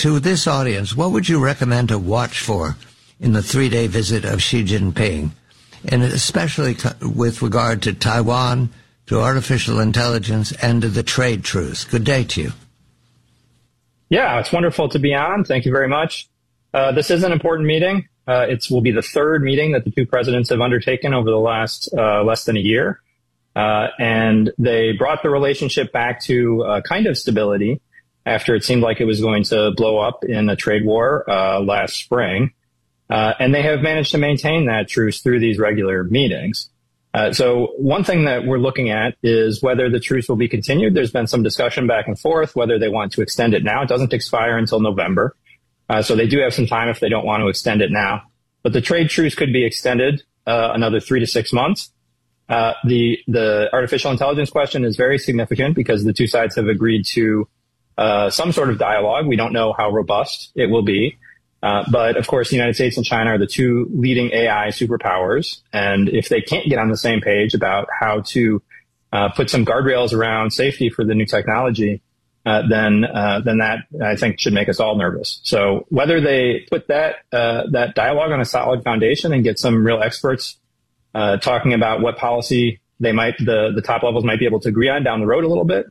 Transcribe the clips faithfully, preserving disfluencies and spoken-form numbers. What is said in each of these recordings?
to this audience, what would you recommend to watch for in the three-day visit of Xi Jinping, and especially with regard to Taiwan, to artificial intelligence, and to the trade truce? Good day to you. Yeah, it's wonderful to be on. Thank you very much. Uh, this is an important meeting. Uh, it will be the third meeting that the two presidents have undertaken over the last uh, less than a year. Uh, and they brought the relationship back to uh, kind of stability after it seemed like it was going to blow up in a trade war uh, last spring. Uh, and they have managed to maintain that truce through these regular meetings. Uh, so one thing that we're looking at is whether the truce will be continued. There's been some discussion back and forth whether they want to extend it now. It doesn't expire until November. Uh, so they do have some time if they don't want to extend it now. But the trade truce could be extended uh, another three to six months. Uh, the the artificial intelligence question is very significant because the two sides have agreed to uh, some sort of dialogue. We don't know how robust it will be. Uh, but, of course, the United States and China are the two leading A I superpowers. And if they can't get on the same page about how to uh, put some guardrails around safety for the new technology, uh, then uh, then that, I think, should make us all nervous. So whether they put that uh, that dialogue on a solid foundation and get some real experts uh, talking about what policy they might, the, the top levels might be able to agree on down the road a little bit,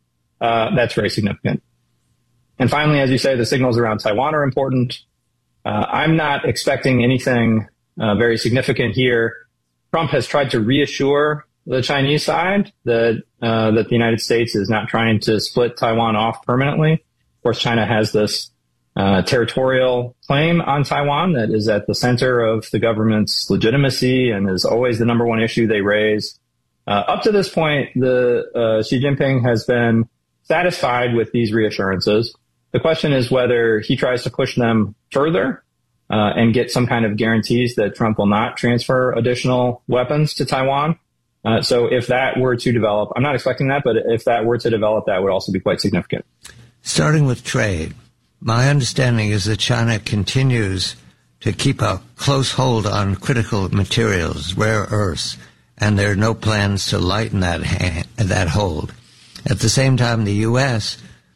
uh, that's very significant. And finally, as you say, the signals around Taiwan are important. Uh, I'm not expecting anything uh, very significant here. Trump has tried to reassure the Chinese side that uh, that the United States is not trying to split Taiwan off permanently. Of course, China has this uh, territorial claim on Taiwan that is at the center of the government's legitimacy and is always the number one issue they raise. Uh, up to this point, the uh, Xi Jinping has been satisfied with these reassurances. The question is whether he tries to push them further uh, and get some kind of guarantees that Trump will not transfer additional weapons to Taiwan. Uh, so if that were to develop, I'm not expecting that, but if that were to develop, that would also be quite significant. Starting with trade, my understanding is that China continues to keep a close hold on critical materials, rare earths, and there are no plans to lighten that hand, that hold. At the same time, the U S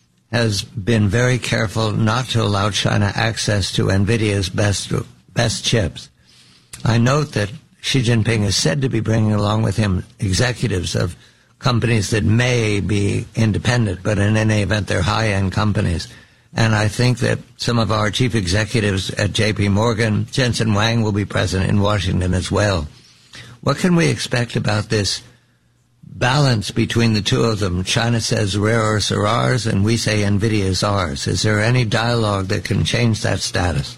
has been very careful not to allow China access to NVIDIA's best best chips. I note that Xi Jinping is said to be bringing along with him executives of companies that may be independent, but in any event, they're high-end companies. And I think that some of our chief executives at J P Morgan, Jensen Huang, will be present in Washington as well. What can we expect about this balance between the two of them? China says rare earths are ours, and we say NVIDIA is ours. Is there any dialogue that can change that status?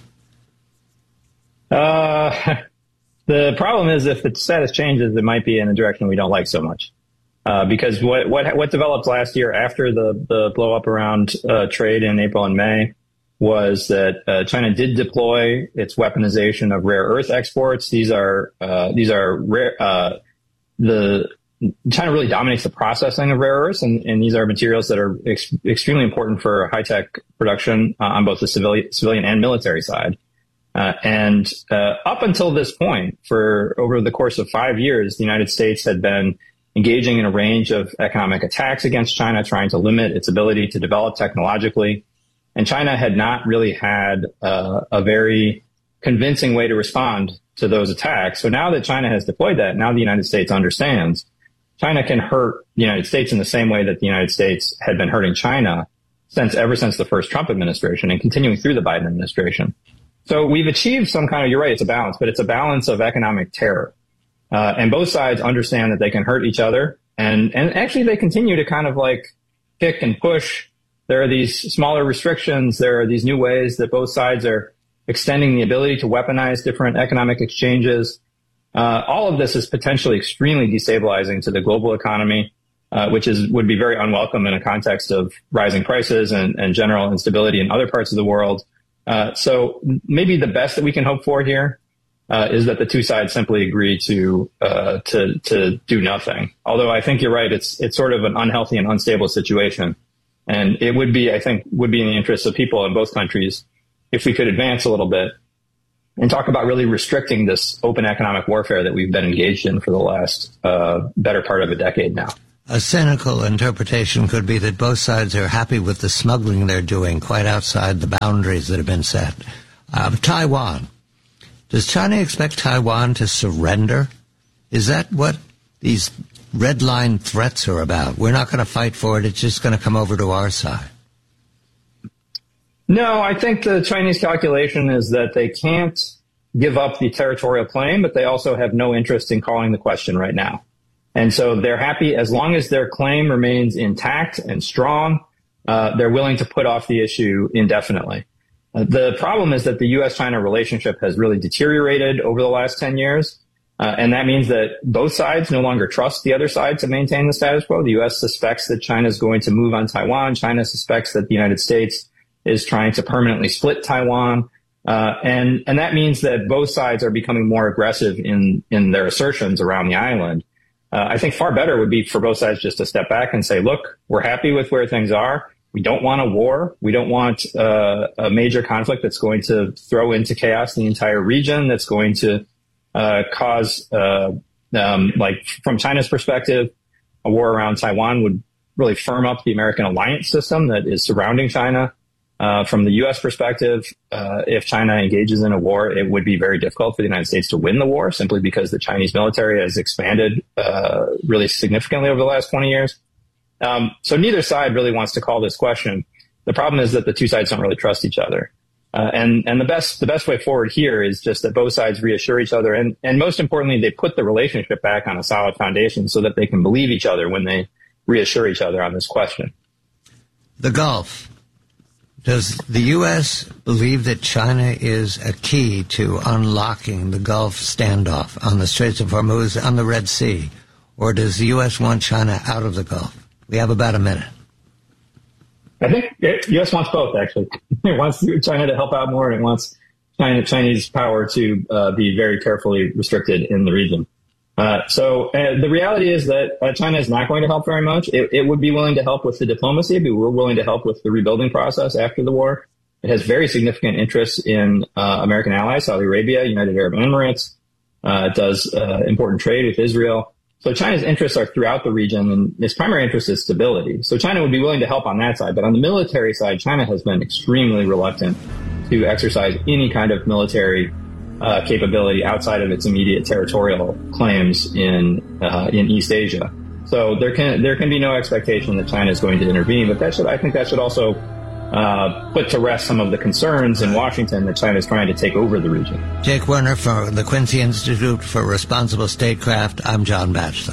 Uh, the problem is if the status changes, it might be in a direction we don't like so much. Uh, because what, what, what developed last year after the, the blow up around uh, trade in April and May was that uh, China did deploy its weaponization of rare earth exports. These are, uh, these are rare, uh, the, China really dominates the processing of rare earths, and, and these are materials that are ex- extremely important for high-tech production uh, on both the civilian, civilian and military side. Uh, and uh, up until this point, for over the course of five years, the United States had been engaging in a range of economic attacks against China, trying to limit its ability to develop technologically. And China had not really had uh, a very convincing way to respond to those attacks. So now that China has deployed that, now the United States understands China can hurt the United States in the same way that the United States had been hurting China since ever since the first Trump administration and continuing through the Biden administration. So we've achieved some kind of, you're right, it's a balance, but it's a balance of economic terror. Uh, and both sides understand that they can hurt each other. And, and actually they continue to kind of like kick and push. There are these smaller restrictions. There are these new ways that both sides are extending the ability to weaponize different economic exchanges. Uh, all of this is potentially extremely destabilizing to the global economy, uh, which is would be very unwelcome in a context of rising prices and, and general instability in other parts of the world. Uh, so maybe the best that we can hope for here uh, is that the two sides simply agree to uh, to to do nothing. Although I think you're right, it's it's sort of an unhealthy and unstable situation, and it would be, I think, would be in the interests of people in both countries if we could advance a little bit and talk about really restricting this open economic warfare that we've been engaged in for the last uh, better part of a decade now. a cynical interpretation could be that both sides are happy with the smuggling they're doing quite outside the boundaries that have been set. Uh, Taiwan. Does China expect Taiwan to surrender? Is that what these red line threats are about? We're not going to fight for it. It's just going to come over to our side. No, I think the Chinese calculation is that they can't give up the territorial claim, but they also have no interest in calling the question right now. And so they're happy as long as their claim remains intact and strong, uh, they're willing to put off the issue indefinitely. Uh, the problem is that the U S China relationship has really deteriorated over the last ten years. Uh, and that means that both sides no longer trust the other side to maintain the status quo. The U S suspects that China is going to move on Taiwan. China suspects that the United States is trying to permanently split Taiwan. Uh, and, and that means that both sides are becoming more aggressive in, in their assertions around the island. Uh, I think far better would be for both sides just to step back and say, look, we're happy with where things are. We don't want a war. We don't want uh, a major conflict that's going to throw into chaos the entire region, that's going to uh, cause, uh, um, like from China's perspective, a war around Taiwan would really firm up the American alliance system that is surrounding China. Uh, from the U S perspective, uh, if China engages in a war, it would be very difficult for the United States to win the war simply because the Chinese military has expanded uh, really significantly over the last twenty years. Um, so neither side really wants to call this question. The problem is that the two sides don't really trust each other. Uh, and, and the best, the best way forward here is just that both sides reassure each other. And, and most importantly, they put the relationship back on a solid foundation so that they can believe each other when they reassure each other on this question. The Gulf. Does the U S believe that China is a key to unlocking the Gulf standoff on the Straits of Hormuz, on the Red Sea? Or does the U S want China out of the Gulf? We have about a minute. I think the U S wants both, actually. It wants China to help out more, and it wants China, Chinese power to uh, be very carefully restricted in the region. Uh, so uh, the reality is that uh, China is not going to help very much. It, it would be willing to help with the diplomacy, but we're willing to help with the rebuilding process after the war. It has very significant interests in uh, American allies, Saudi Arabia, United Arab Emirates. Uh, it does uh, important trade with Israel. So China's interests are throughout the region, and its primary interest is stability. So China would be willing to help on that side. But on the military side, China has been extremely reluctant to exercise any kind of military Uh, capability outside of its immediate territorial claims in uh, in East Asia. So there can there can be no expectation that China is going to intervene. But that should I think that should also uh, put to rest some of the concerns in Washington that China is trying to take over the region. Jake Werner for the Quincy Institute for Responsible Statecraft. I'm John Batchelor.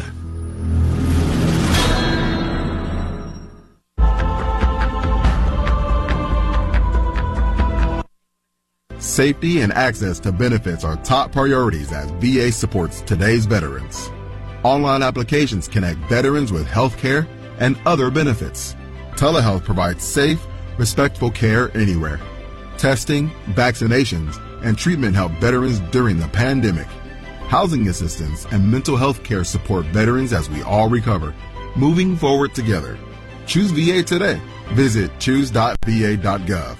Safety and access to benefits are top priorities as V A supports today's veterans. Online applications connect veterans with health care and other benefits. Telehealth provides safe, respectful care anywhere. Testing, vaccinations, and treatment help veterans during the pandemic. Housing assistance and mental health care support veterans as we all recover, moving forward together. Choose V A today. Visit choose dot v a dot gov.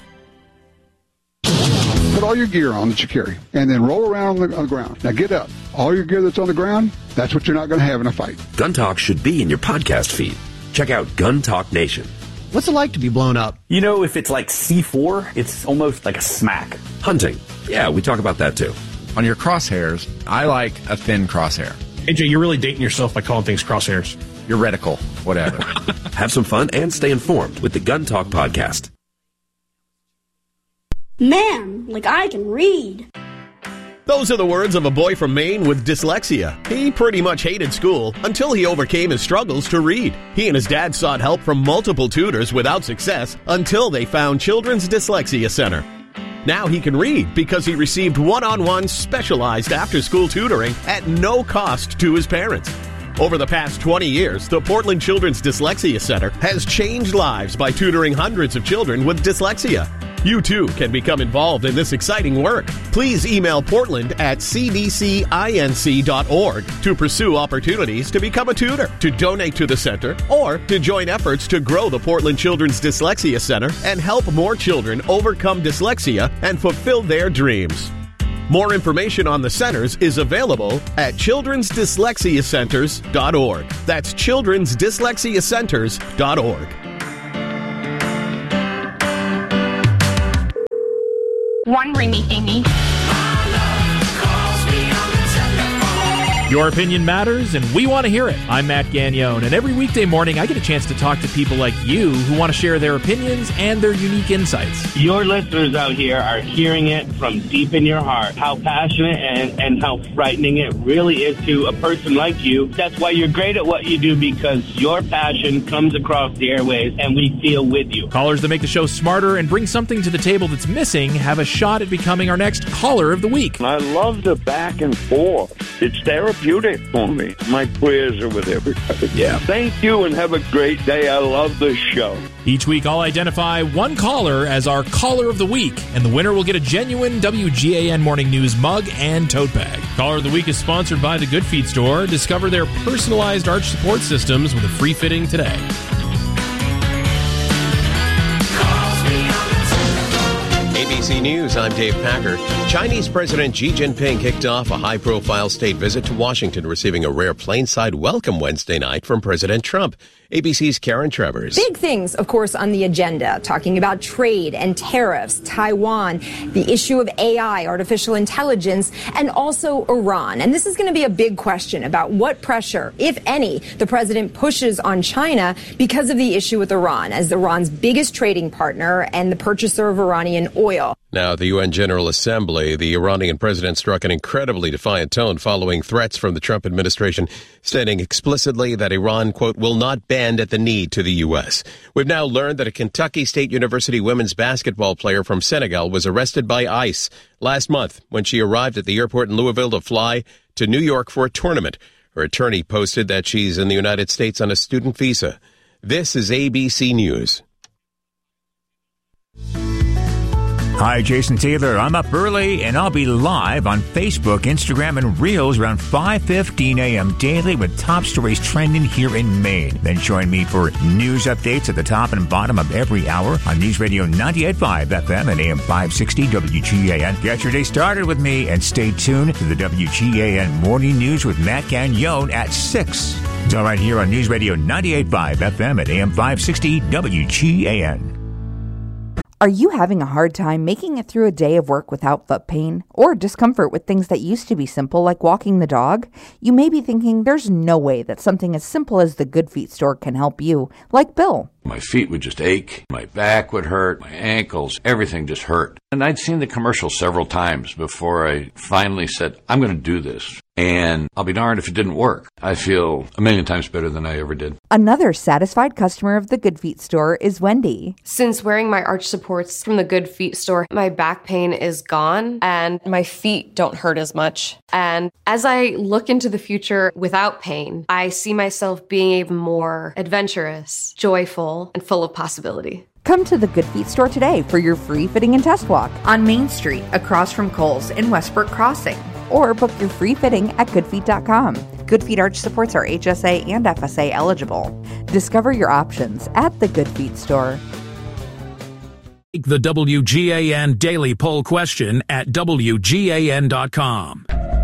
Put all your gear on that you carry, and then roll around on the, on the ground. Now get up. All your gear that's on the ground, that's what you're not going to have in a fight. Gun Talk should be in your podcast feed. Check out Gun Talk Nation. What's it like to be blown up? You know, if it's like C four, it's almost like a smack. Hunting. Yeah, we talk about that too. On your crosshairs, I like a thin crosshair. A J, you're really dating yourself by calling things crosshairs. Your reticle, whatever. Have some fun and stay informed with the Gun Talk podcast. Man, like I can read. Those are the words of a boy from Maine with dyslexia. He pretty much hated school until he overcame his struggles to read. He and his dad sought help from multiple tutors without success until they found Children's Dyslexia Center. Now he can read because he received one-on-one specialized after-school tutoring at no cost to his parents. Over the past twenty years, the Portland Children's Dyslexia Center has changed lives by tutoring hundreds of children with dyslexia. You too can become involved in this exciting work. Please email Portland at c d c inc dot org to pursue opportunities to become a tutor, to donate to the center, or to join efforts to grow the Portland Children's Dyslexia Center and help more children overcome dyslexia and fulfill their dreams. More information on the centers is available at children's dyslexia centers dot org. That's children's dyslexia centers dot org. One ringy dingy. Your opinion matters, and we want to hear it. I'm Matt Gagnon, and every weekday morning I get a chance to talk to people like you who want to share their opinions and their unique insights. Your listeners out here are hearing it from deep in your heart, how passionate and, and how frightening it really is to a person like you. That's why you're great at what you do, because your passion comes across the airways, and we feel with you. Callers that make the show smarter and bring something to the table that's missing have a shot at becoming our next Caller of the Week. I love the back and forth. It's therapeutic for me. My prayers are with everybody. Yeah. Thank you and have a great day. I love the show. Each week I'll identify one caller as our Caller of the Week, and the winner will get a genuine W G A N Morning News mug and tote bag. Caller of the Week is sponsored by the Good Feet Store. Discover their personalized arch support systems with a free fitting today. A B C News, I'm Dave Packer. Chinese President Xi Jinping kicked off a high-profile state visit to Washington, receiving a rare plainside welcome Wednesday night from President Trump. A B C's Karen Travers. Big things, of course, on the agenda, talking about trade and tariffs, Taiwan, the issue of A I, artificial intelligence, and also Iran. And this is going to be a big question about what pressure, if any, the president pushes on China because of the issue with Iran, as Iran's biggest trading partner and the purchaser of Iranian oil. Now, at the U N General Assembly, the Iranian president struck an incredibly defiant tone following threats from the Trump administration, stating explicitly that Iran, quote, will not bend at the knee to the U S. We've now learned that a Kentucky State University women's basketball player from Senegal was arrested by ICE last month when she arrived at the airport in Louisville to fly to New York for a tournament. Her attorney posted that she's in the United States on a student visa. This is A B C News. Hi, Jason Taylor. I'm up early, and I'll be live on Facebook, Instagram, and Reels around five fifteen a.m. daily with top stories trending here in Maine. Then join me for news updates at the top and bottom of every hour on News Radio ninety-eight point five F M and A M five sixty W G A N. Get your day started with me, and stay tuned to the W G A N Morning News with Matt Gagnon at six. It's all right here on News Radio ninety-eight point five F M and A M five sixty W G A N. Are you having a hard time making it through a day of work without foot pain or discomfort with things that used to be simple like walking the dog? You may be thinking there's no way that something as simple as the Good Feet store can help you, like Bill. My feet would just ache, my back would hurt, my ankles, everything just hurt. And I'd seen the commercial several times before I finally said, I'm going to do this. And I'll be darned if it didn't work. I feel a million times better than I ever did. Another satisfied customer of the Good Feet store is Wendy. Since wearing my arch supports from the Good Feet store, my back pain is gone and my feet don't hurt as much. And as I look into the future without pain, I see myself being even more adventurous, joyful, and full of possibility. Come to the Good Feet store today for your free fitting and test walk on Main Street, across from Kohl's in Westbrook Crossing. Or book your free fitting at good feet dot com. Good Feet arch supports are H S A and F S A eligible. Discover your options at the Good Feet store. The W G A N Daily Poll question at W G A N dot com.